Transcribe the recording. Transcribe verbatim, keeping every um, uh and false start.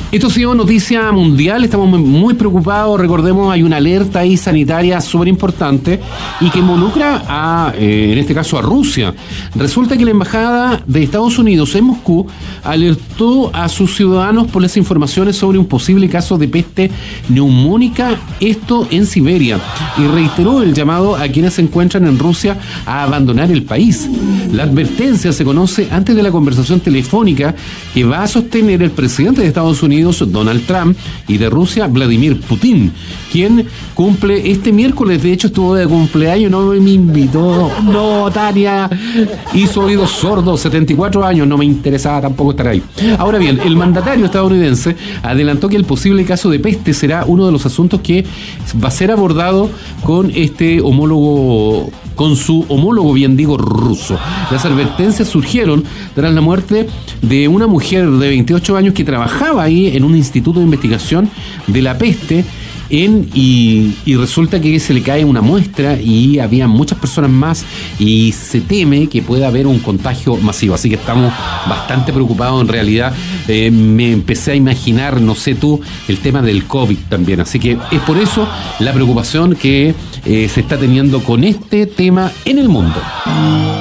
Esto ha sido noticia mundial, estamos muy preocupados, recordemos, hay una alerta ahí sanitaria súper importante y que involucra a, eh, en este caso a Rusia. Resulta que la Embajada de Estados Unidos en Moscú alertó a sus ciudadanos por las informaciones sobre un posible caso de peste neumónica, esto en Siberia, y reiteró el llamado a quienes se encuentran en Rusia a abandonar el país. La advertencia se conoce antes de la conversación telefónica que va a sostener el presidente de Estados Unidos, Donald Trump, y de Rusia, Vladimir Putin, quien cumple este miércoles. De hecho, estuvo de cumpleaños, no me invitó. No, Tania, hizo oídos sordos, setenta y cuatro años, no me interesaba tampoco estar ahí. Ahora bien, el mandatario estadounidense adelantó que el posible caso de peste será uno de los asuntos que va a ser abordado con este homólogo, con su homólogo, bien digo, ruso. Las advertencias surgieron tras la muerte de una mujer de veintiocho años que trabajaba ahí en un instituto de investigación de la peste en, y, y resulta que se le cae una muestra y había muchas personas más y se teme que pueda haber un contagio masivo, así que estamos bastante preocupados en realidad. Eh, me empecé a imaginar, no sé tú, el tema del COVID también, así que es por eso la preocupación que eh, se está teniendo con este tema en el mundo.